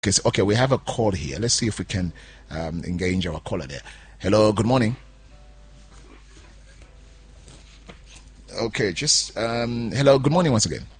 Okay, we have a call here. Let's see if we can engage our caller there. Hello, good morning. Okay, just hello, good morning once again.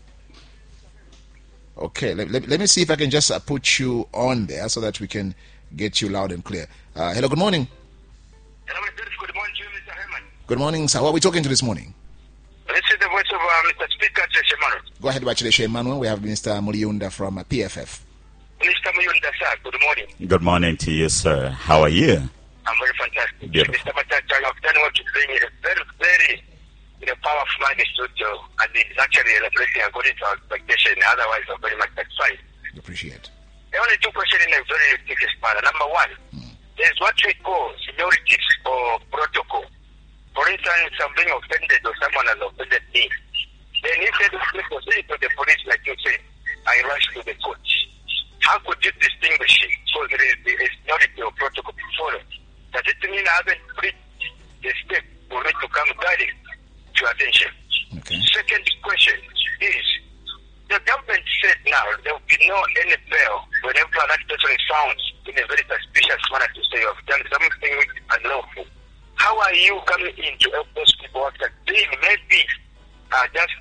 Okay, let me see if I can just put you on there so that we can get you loud and clear. Hello, good morning. Hello, good morning to you, Mr. Herman. Good morning, sir. What are we talking to this morning? This is the voice of Mr. Speaker, Cheshemano. Go ahead, Bachile Emmanuel. We have Mr. Muliunda from PFF. Mr. Muyunda, sir, good morning. Good morning to you, sir. How are you? I'm very fantastic. Beautiful. Mr. Matata, I've done what you're doing in a very, very powerful man in studio, and it's actually elaborating according to our expectation. Otherwise, I'm very much satisfied. Appreciate. The only two questions in a very serious manner. Number one, there's what we call seniorities or protocol. For instance, I'm being offended or someone has offended me. Then instead of me proceeding to the police, like you said, I rush to the court. How could you distinguish it? So there is a seniority or protocol to follow. Does it mean I haven't reached the step for me to come direct to attention? Okay. Second question is, the government said now there will be no any bail whenever an person is found in a very suspicious manner to say you have done something which is unlawful. How are you coming in to help those people after being maybe just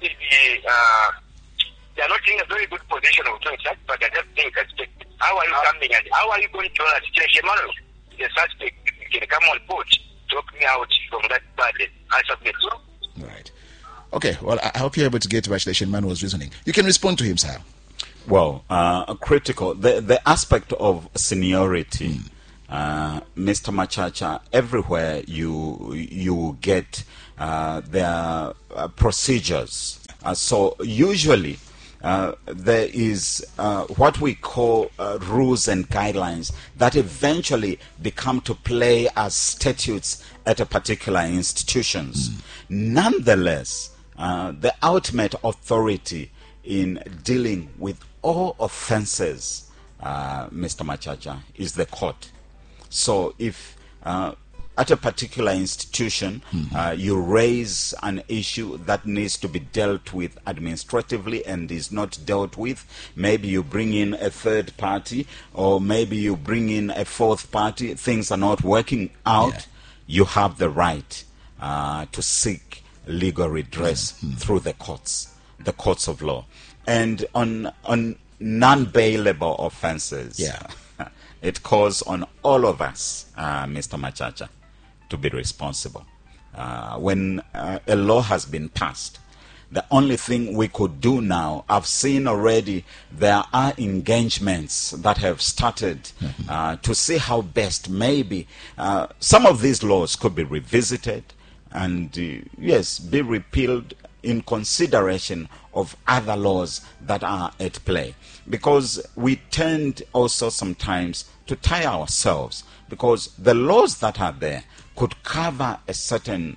they are not in a very good position of doing that, but they just think suspected. How are you coming and how are you going to situation the suspect can come on board, talk me out from that bad answer me too? Right. Okay, well, I hope you're able to get Bachile Emmanuel's reasoning. You can respond to him, sir. Well, critical. The aspect of seniority, Mr. Machacha, everywhere you get their procedures. So usually there is what we call rules and guidelines that eventually become to play as statutes at a particular institutions. Nonetheless, the ultimate authority in dealing with all offenses, Mr. Machacha, is the court. So if at a particular institution you raise an issue that needs to be dealt with administratively and is not dealt with, maybe you bring in a third party or maybe you bring in a fourth party, things are not working out, you have the right to seek legal redress through the courts of law. And on non-bailable offenses, it calls on all of us, Mr. Machacha, to be responsible. When a law has been passed, the only thing we could do now, I've seen already there are engagements that have started to see how best maybe some of these laws could be revisited and, yes, be repealed in consideration of other laws that are at play. Because we tend also sometimes to tie ourselves, because the laws that are there could cover a certain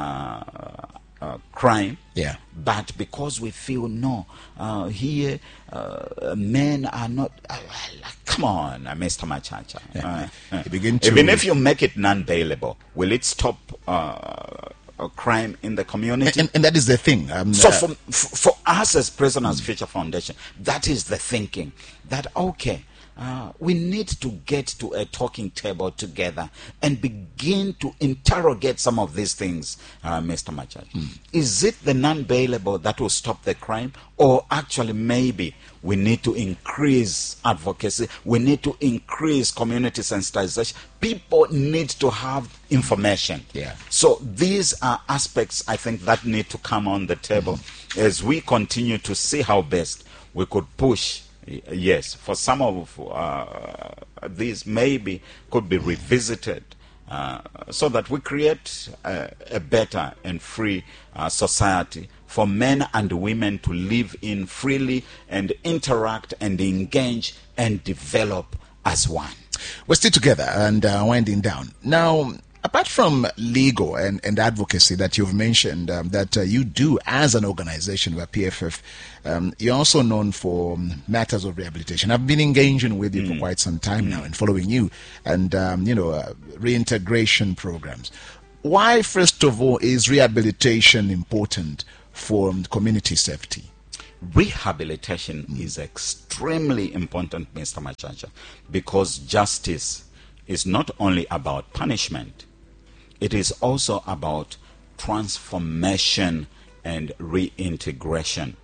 crime, but because we feel here men are not come on, Mr. Machacha, even if you make it non-bailable, will it stop a crime in the community? And that is the thing. So for us as Prisoners Future Foundation, that is the thinking, that okay, we need to get to a talking table together and begin to interrogate some of these things, Mr. Machad. Is it the non-bailable that will stop the crime, or actually maybe we need to increase advocacy, we need to increase community sensitization, people need to have information. So these are aspects I think that need to come on the table as we continue to see how best we could push. Yes, for some of these maybe could be revisited so that we create a better and free society for men and women to live in freely and interact and engage and develop as one. We're still together and winding down. Now, apart from legal and advocacy that you've mentioned that you do as an organization, PFF, you're also known for matters of rehabilitation. I've been engaging with you for quite some time now and following you and, reintegration programs. Why, first of all, is rehabilitation important for community safety? rehabilitation is extremely important, Mr. Machacha, because justice is not only about punishment, it is also about transformation and reintegration.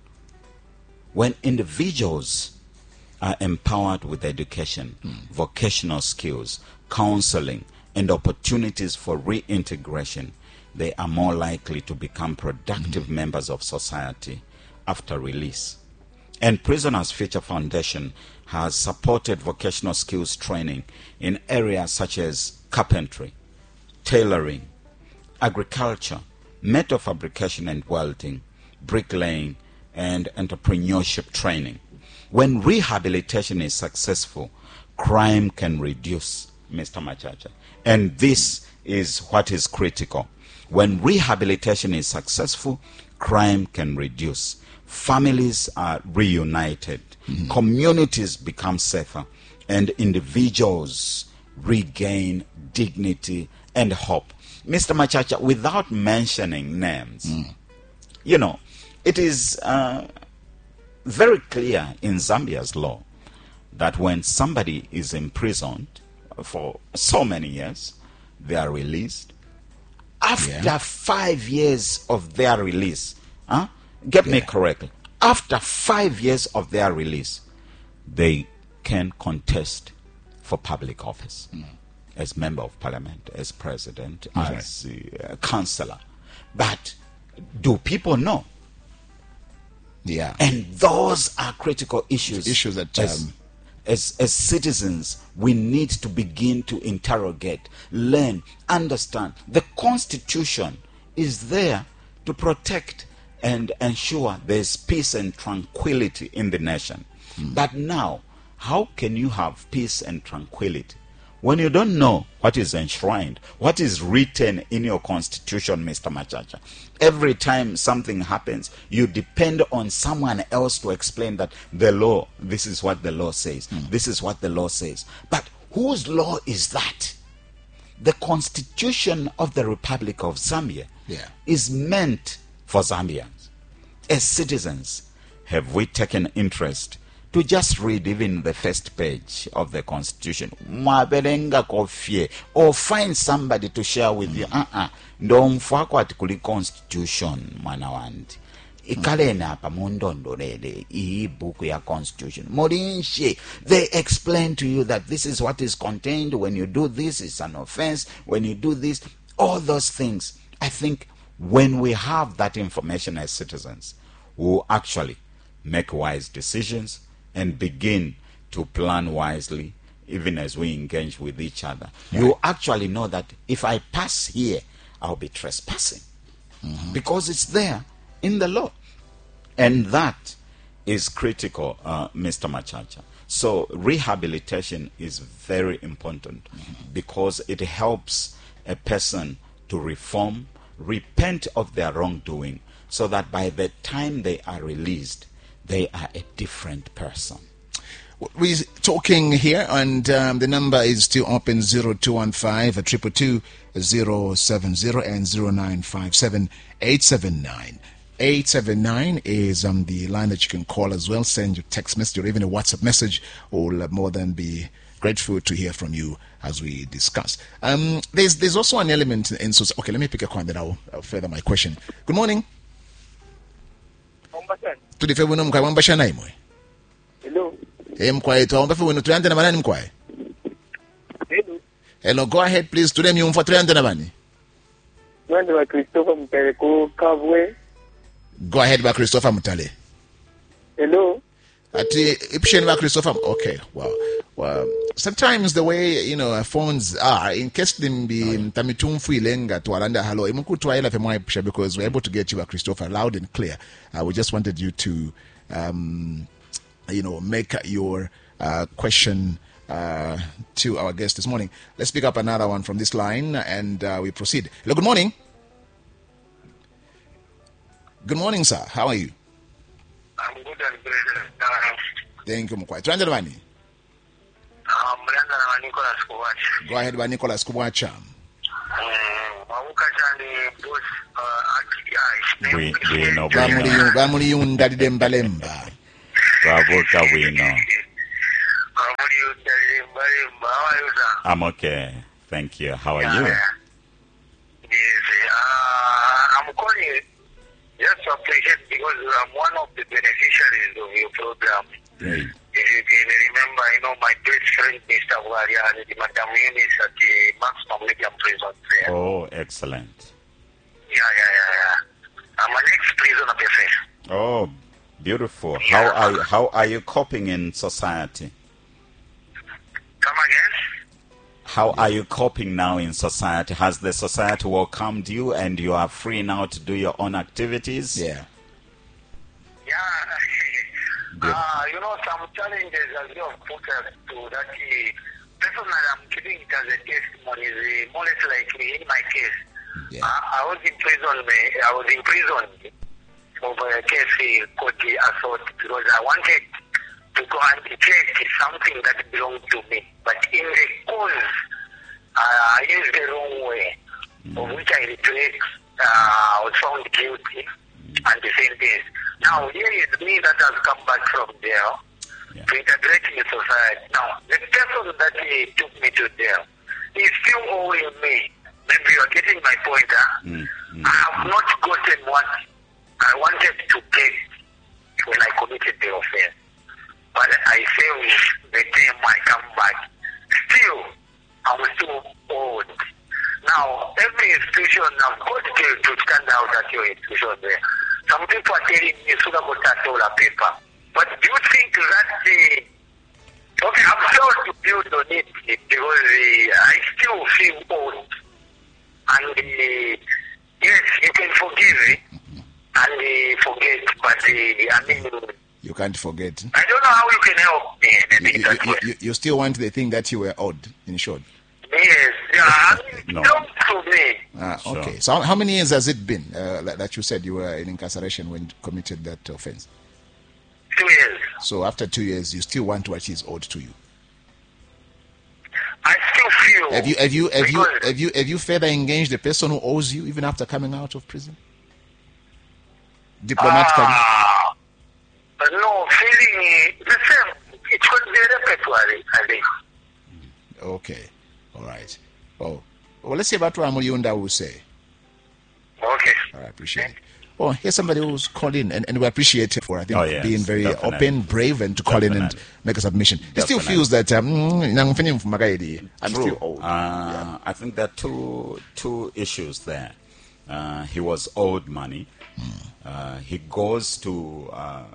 When individuals are empowered with education, vocational skills, counseling, and opportunities for reintegration, they are more likely to become productive members of society after release. And Prisoners Future Foundation has supported vocational skills training in areas such as carpentry, tailoring, agriculture, metal fabrication and welding, bricklaying, and entrepreneurship training. When rehabilitation is successful, crime can reduce, Mr. Machacha. And this is what is critical. When rehabilitation is successful, crime can reduce. Families are reunited. Communities become safer. And individuals regain dignity and hope. Mr. Machacha, without mentioning names, you know, it is very clear in Zambia's law that when somebody is imprisoned for so many years, they are released. After 5 years of their release, get me correctly, after 5 years of their release, they can contest for public office as member of parliament, as president, as councillor. But do people know? Yeah. And those are critical issues. Issues that as citizens, we need to begin to interrogate, learn, understand. The Constitution is there to protect and ensure there's peace and tranquility in the nation. But now, how can you have peace and tranquility when you don't know what is enshrined, what is written in your Constitution, Mr. Machacha? Every time something happens, you depend on someone else to explain that the law, this is what the law says, this is what the law says. But whose law is that? The Constitution of the Republic of Zambia is meant for Zambians. As citizens, have we taken interest to just read even the first page of the Constitution? Or find somebody to share with you. Don't forget the Constitution, manawandi. Ikalena apa mundondorele book ya Constitution. Morinshe, they explain to you that this is what is contained. When you do this, it's an offense. When you do this, all those things. I think when we have that information as citizens, we'll actually make wise decisions and begin to plan wisely, even as we engage with each other. You actually know that if I pass here, I'll be trespassing. Because it's there in the law. And that is critical, Mr. Machacha. So rehabilitation is very important because it helps a person to reform, repent of their wrongdoing, so that by the time they are released, they are a different person. We're talking here, and the number is still open: 0215 222 070 and 0957 879. 879 is the line that you can call as well. Send your text message or even a WhatsApp message. We'll more than be grateful to hear from you as we discuss. There's also an element in society. Okay, let me pick a coin, then I'll further my question. Good morning. Hello, go ahead please. Today me for 300 nabani. Go ahead by Christopher Mutale. Hello. Christopher. Okay, wow. Sometimes the way phones are, in case them be tamitumfu ilenga to alanda hello, imukutu aila fe mwa because we're able to get you a Christopher loud and clear. We just wanted you to make your question to our guest this morning. Let's pick up another one from this line and we proceed. Hello, good morning. Good morning, sir. How are you? I'm good and great. Thank you, Mkwai. Go ahead, by Nicholas Kuwacha. Bwino. bamuliyunda lembalemba. Babuka Bwino. How are you, sir? I'm okay. Thank you. How are you? Yes, I'm calling just to appreciate because I'm one of the beneficiaries of your program. Great. If you can remember, my best friend, Mr. Waria, the Madam Yunis at the maximum medium prison. Oh, excellent. Yeah. I'm an ex-prison officer. Oh, beautiful. How are you coping in society? Come again? How are you coping now in society? Has the society welcomed you and you are free now to do your own activities? Yeah. Some challenges as you have put us to that personally I'm giving it as a testimony, more or less like me in my case. Yeah. I was in prison over a case called assault because I wanted to go and check something that belonged to me. But in the cause, I used the wrong way, of which I regret. I was found guilty and the sentence. Now, here is me that has come back from jail to integrate in society. Now, the person that he took me to jail is still owing me. Maybe you are getting my point, huh? I have not gotten what I wanted to get when I committed the offense. But I failed the time I come back. Still, I'm still owed. Now, every institution, I've got to stand out at your institution there. Some people are telling me, so about that all paper. But do you think that okay, I'm sorry to build on it because I still feel owed. And yes, you can forgive it and forget, but you can't forget. I don't know how you can help me. You still want the thing that you were owed, in short? Yes, No. Don't to me. Sure. Okay. So how many years has it been that you said you were in incarceration when you committed that offense? 2 years. So after 2 years, you still want what is owed to you? I still feel. Have you further engaged the person who owes you even after coming out of prison? Diplomatically? No, feeling the same. It could be repertory, I think. Okay. All right. Oh, well, let's see about what Amuliyunda will say. Okay. All right, appreciate it. Oh, here's somebody who's called in, and we appreciate him for, I think, yes, being very definitely. open, brave, and to call in and make a submission. He still Definitely. feels that I'm True. still old. I think there are two issues there. He was owed money. He goes to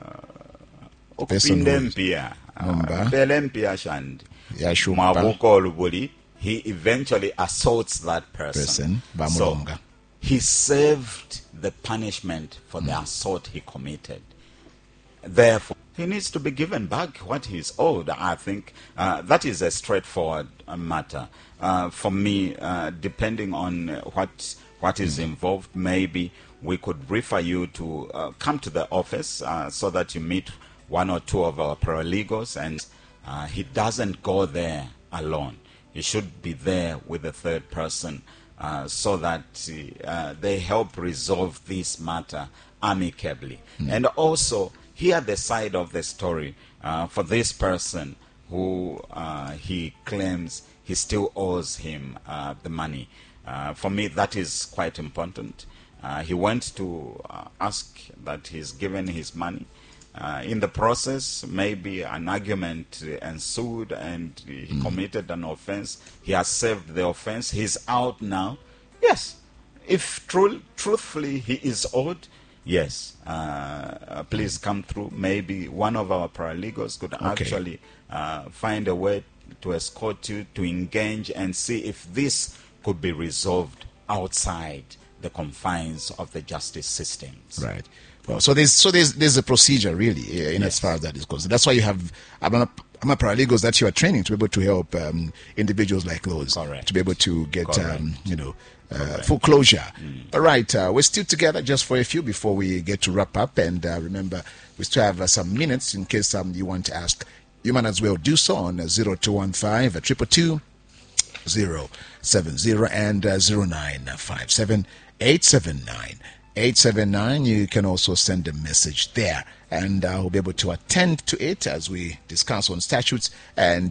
Person who- Pindempia, Number. Belempia Shand, Yashumpa. Mwabuko Lubuli. He eventually assaults that Person, So Bamulonga. he served the punishment for the assault he committed. Therefore, he needs to be given back what he's owed. I think that is a straightforward matter. For me, depending on what is involved, maybe we could refer you to come to the office so that you meet one or two of our paralegals, and he doesn't go there alone. He should be there with a third person so that they help resolve this matter amicably. And also hear the side of the story for this person who he claims he still owes him the money. For me, that is quite important. He went to ask that he's given his money. In the process, maybe an argument ensued and he committed an offense. He has served the offense. He's out now. Yes. If truthfully he is owed, yes. Please come through. Maybe one of our paralegals could actually find a way to escort you, to engage and see if this could be resolved outside the confines of the justice systems. Right. Well, so there's a procedure really in as far as that is concerned. That's why you have I'm a paralegals that you are training to be able to help individuals like those. Correct. To be able to get Correct. full closure. All right, we're still together just for a few before we get to wrap up. And remember, we still have some minutes in case you want to ask. You might as well do so on 0215 222 070 and 0957 879 879. You can also send a message there, and we'll be able to attend to it as we discuss on statutes and